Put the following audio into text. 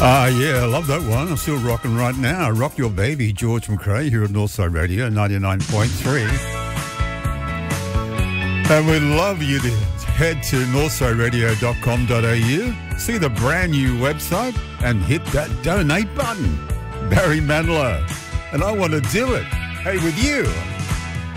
Yeah, I love that one. I'm still rocking right now. Rock Your Baby, George McRae here at Northside Radio 99.3. And we'd love you to head to northsideradio.com.au, see the brand new website and hit that donate button. Barry Manilow. And I want to do it. Hey, with you.